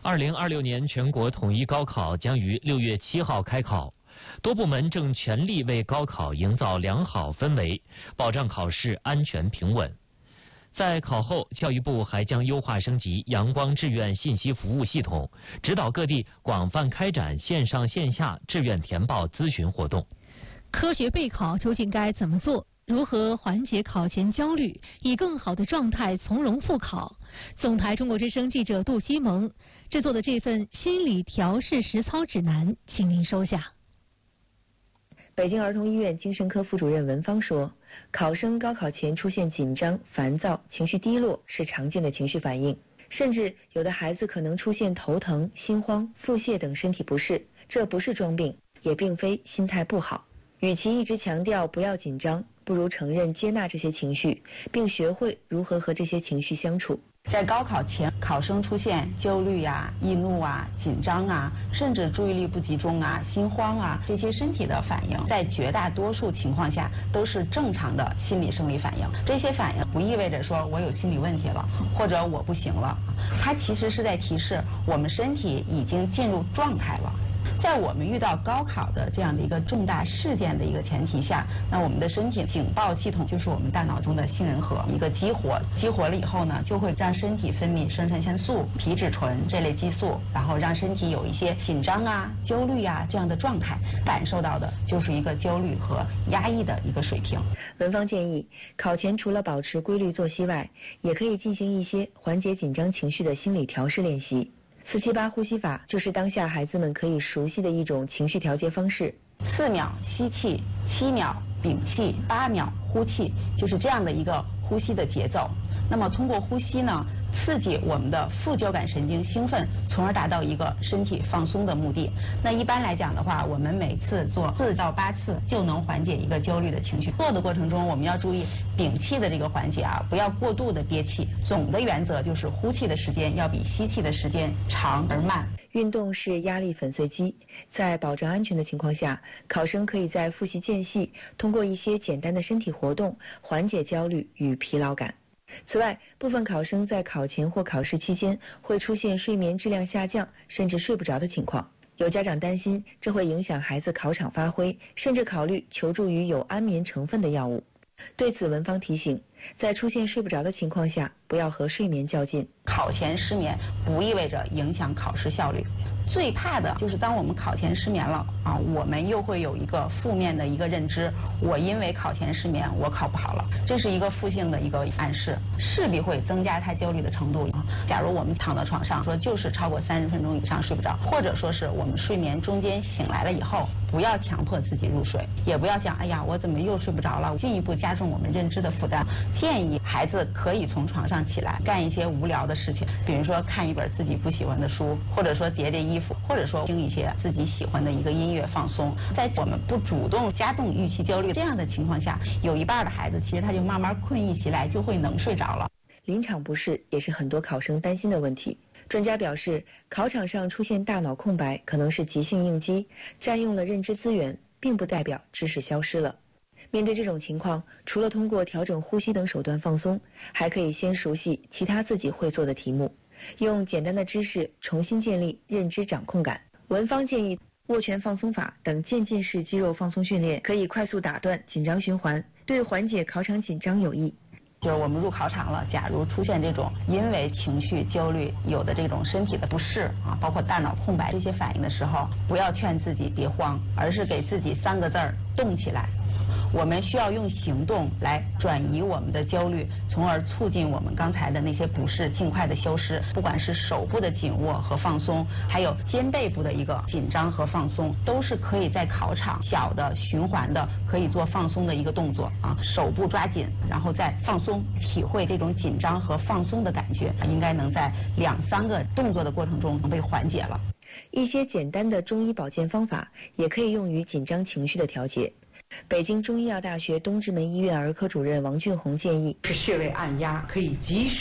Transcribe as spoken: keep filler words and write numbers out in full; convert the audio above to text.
二零二六年全国统一高考将于六月七号开考，多部门正全力为高考营造良好氛围，保障考试安全平稳。在考后，教育部还将优化升级阳光志愿信息服务系统，指导各地广泛开展线上线下志愿填报咨询活动。 科学备考究竟该怎么做？如何缓解考前焦虑，以更好的状态从容复考？总台中国之声记者杜西蒙制作的这份心理调试实操指南，请您收下。 北京儿童医院精神科副主任文芳说，考生高考前出现紧张、烦躁、情绪低落是常见的情绪反应，甚至有的孩子可能出现头疼、心慌、腹泻等身体不适，这不是装病，也并非心态不好。与其一直强调不要紧张，不如承认接纳这些情绪，并学会如何和这些情绪相处。 在高考前，考生出现焦虑啊、易怒啊、紧张啊，甚至注意力不集中啊、心慌啊，这些身体的反应，在绝大多数情况下都是正常的心理生理反应。这些反应不意味着说我有心理问题了，或者我不行了，它其实是在提示我们身体已经进入状态了。在我们遇到高考的这样的一个重大事件的一个前提下，那我们的身体警报系统就是我们大脑中的杏仁核一个激活，激活了以后呢，就会让身体分泌生成腺素、皮质醇这类激素，然后让身体有一些紧张啊、焦虑啊这样的状态，感受到的就是一个焦虑和压抑的一个水平。 文芳建议，考前除了保持规律作息外，也可以进行一些缓解紧张情绪的心理调试练习。四七八呼吸法就是当下孩子们可以熟悉的一种情绪调节方式。 四秒吸气，七秒屏气，八秒呼气，就是这样的一个呼吸的节奏。那么通过呼吸呢，刺激我们的副交感神经兴奋，从而达到一个身体放松的目的。那一般来讲的话，我们每次做四到八次就能缓解一个焦虑的情绪。做的过程中，我们要注意屏气的这个环节啊，不要过度的憋气。总的原则就是呼气的时间要比吸气的时间长而慢。 运动是压力粉碎机，在保证安全的情况下，考生可以在复习间隙通过一些简单的身体活动缓解焦虑与疲劳感。此外，部分考生在考前或考试期间会出现睡眠质量下降，甚至睡不着的情况。有家长担心这会影响孩子考场发挥，甚至考虑求助于有安眠成分的药物。对此，文芳提醒，在出现睡不着的情况下，不要和睡眠较劲。 考前失眠不意味着影响考试效率。最怕的就是当我们考前失眠了啊，我们又会有一个负面的一个认知，我因为考前失眠我考不好了，这是一个负性的一个暗示，势必会增加他焦虑的程度。假如我们躺到床上说就是超过三十分钟以上睡不着，或者说是我们睡眠中间醒来了以后，不要强迫自己入睡，也不要想哎呀我怎么又睡不着了，进一步加重我们认知的负担。建议孩子可以从床上起来干一些无聊的事情，比如说看一本自己不喜欢的书，或者说叠叠衣服，或者说听一些自己喜欢的一个音乐放松。在我们不主动加重预期焦虑这样的情况下，有一半的孩子其实他就慢慢困意袭来，就会能睡着了。 临场不适也是很多考生担心的问题。专家表示，考场上出现大脑空白可能是急性应激，占用了认知资源，并不代表知识消失了。面对这种情况，除了通过调整呼吸等手段放松，还可以先熟悉其他自己会做的题目，用简单的知识重新建立认知掌控感。文芳建议，握拳放松法等渐进式肌肉放松训练可以快速打断紧张循环，对缓解考场紧张有益。 就是我们入考场了，假如出现这种因为情绪焦虑有的这种身体的不适啊，包括大脑空白这些反应的时候，不要劝自己别慌，而是给自己三个字儿：动起来。我们需要用行动来转移我们的焦虑，从而促进我们刚才的那些不适尽快的消失。不管是手部的紧握和放松，还有肩背部的一个紧张和放松，都是可以在考场小的循环的可以做放松的一个动作啊。手部抓紧，然后再放松，体会这种紧张和放松的感觉，应该能在两三个动作的过程中能被缓解了。 一些简单的中医保健方法也可以用于紧张情绪的调节。北京中医药大学东直门医院儿科主任王俊宏建议， 是穴位按压可以及时